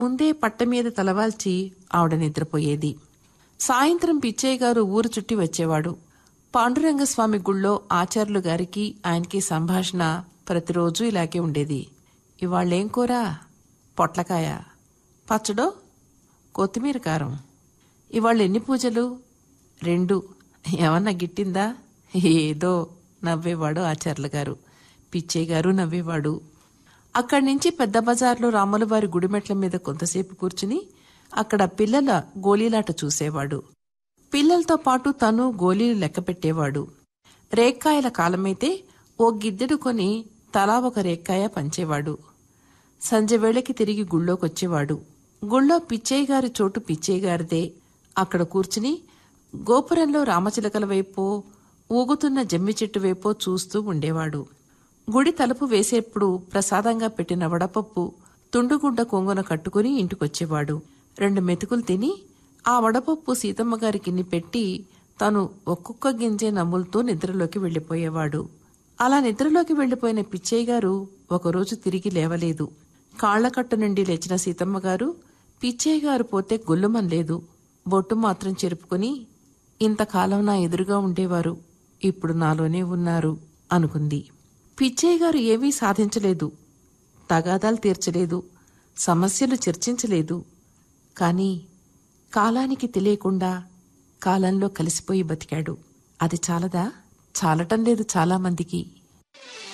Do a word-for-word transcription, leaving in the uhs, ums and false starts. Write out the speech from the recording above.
ముందే పట్టమీద తలవాల్చి ఆవిడ నిద్రపోయేది. సాయంత్రం పిచ్చయ్య గారు ఊరు చుట్టి వచ్చేవాడు. పాండురంగస్వామి గుళ్ళో ఆచార్యులు గారికి ఆయనకి సంభాషణ ప్రతిరోజు ఇలాగే ఉండేది. ఇవాళ్ళేం కూర? పొట్లకాయ. పచ్చడో? కొత్తిమీర కారం. ఇవాళ ఎన్ని పూజలు? రెండు. ఏమన్నా గిట్టిందా? ఏదో నవ్వేవాడు ఆచార్యులు గారు. పిచ్చయ్య గారు నవ్వేవాడు. అక్కడి నుంచి పెద్ద బజార్లో రాములవారి గుడిమెట్ల మీద కొంతసేపు కూర్చుని అక్కడ పిల్లల గోళీలాట చూసేవాడు. పిల్లలతో పాటు తను గోళీలు లెక్క పెట్టేవాడు. రేక్కాయల కాలమైతే ఓ గిద్దెడు కొని తలా ఒక రేక్కాయ పంచేవాడు. సంజెవేళకి తిరిగి గుళ్ళోకొచ్చేవాడు. గుళ్ళో పిచ్చయ్య గారి చోటు పిచ్చయ్య గారిదే. అక్కడ కూర్చుని గోపురంలో రామచిలకల వైపో ఊగుతున్న జమ్మి చెట్టు వైపో చూస్తూ ఉండేవాడు. గుడి తలుపు వేసేప్పుడు ప్రసాదంగా పెట్టిన వడపప్పు తుండుగుడ్డ కొంగున కట్టుకుని ఇంటికొచ్చేవాడు. రెండు మెతుకులు తిని ఆ వడపప్పు సీతమ్మగారికిన్ని పెట్టి తను ఒక్కొక్క గింజే నమ్ములుతూ నిద్రలోకి వెళ్లిపోయేవాడు. అలా నిద్రలోకి వెళ్లిపోయిన పిచ్చయ్య గారు ఒకరోజు తిరిగి లేవలేదు. కాళ్లకట్టు నుండి లేచిన సీతమ్మగారు పిచ్చయ్య గారు పోతే గొల్లుమనలేదు. బొట్టు మాత్రం చెరుపుకుని, ఇంతకాలం నా ఎదురుగా ఉండేవారు, ఇప్పుడు నాలోనే ఉన్నారు అనుకుంది. పిచ్చయ్య గారు ఏమీ సాధించలేదు, తగాదాలు తీర్చలేదు, సమస్యలు చర్చించలేదు. కాని కాలానికి తెలియకుండా కాలంలో కలిసిపోయి బతికాడు. అది చాలదా? చాలటం లేదు చాలామందికి.